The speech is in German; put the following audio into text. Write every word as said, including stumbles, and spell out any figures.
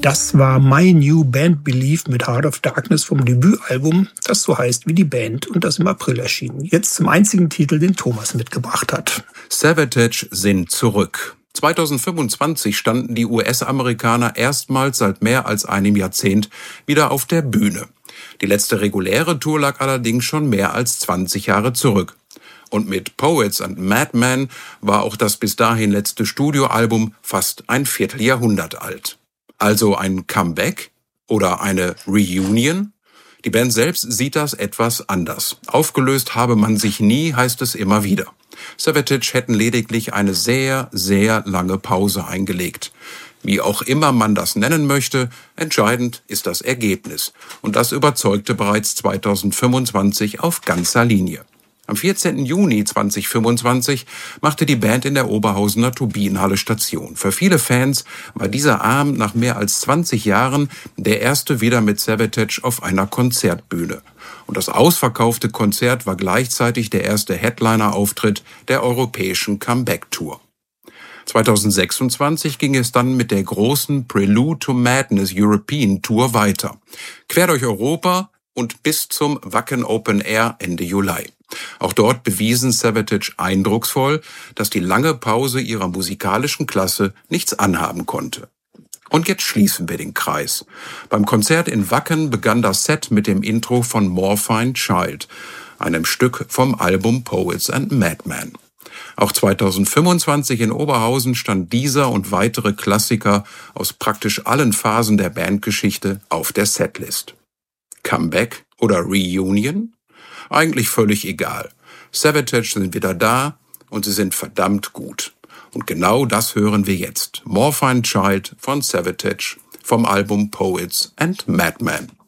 Das war My New Band Belief mit Heart of Darkness vom Debütalbum, das so heißt wie die Band und das im April erschien. Jetzt zum einzigen Titel, den Thomas mitgebracht hat. Savatage sind zurück. zweitausendfünfundzwanzig standen die U S-Amerikaner erstmals seit mehr als einem Jahrzehnt wieder auf der Bühne. Die letzte reguläre Tour lag allerdings schon mehr als zwanzig Jahre zurück. Und mit Poets and Madmen war auch das bis dahin letzte Studioalbum fast ein Vierteljahrhundert alt. Also ein Comeback oder eine Reunion? Die Band selbst sieht das etwas anders. Aufgelöst habe man sich nie, heißt es immer wieder. Savatage hätten lediglich eine sehr, sehr lange Pause eingelegt. Wie auch immer man das nennen möchte, entscheidend ist das Ergebnis. Und das überzeugte bereits zweitausendfünfundzwanzig auf ganzer Linie. Am vierzehnten Juni zweitausendfünfundzwanzig machte die Band in der Oberhausener Turbinenhalle Station. Für viele Fans war dieser Abend nach mehr als zwanzig Jahren der erste wieder mit Savatage auf einer Konzertbühne. Und das ausverkaufte Konzert war gleichzeitig der erste Headliner-Auftritt der europäischen Comeback-Tour. zweitausendsechsundzwanzig ging es dann mit der großen Prelude to Madness European Tour weiter. Quer durch Europa und bis zum Wacken Open Air Ende Juli. Auch dort bewiesen Savatage eindrucksvoll, dass die lange Pause ihrer musikalischen Klasse nichts anhaben konnte. Und jetzt schließen wir den Kreis. Beim Konzert in Wacken begann das Set mit dem Intro von Morphine Child, einem Stück vom Album Poets and Madmen. Auch zweitausendfünfundzwanzig in Oberhausen stand dieser und weitere Klassiker aus praktisch allen Phasen der Bandgeschichte auf der Setlist. Comeback oder Reunion? Eigentlich völlig egal. Savatage sind wieder da und sie sind verdammt gut. Und genau das hören wir jetzt. Morphine Child von Savatage vom Album Poets and Madmen.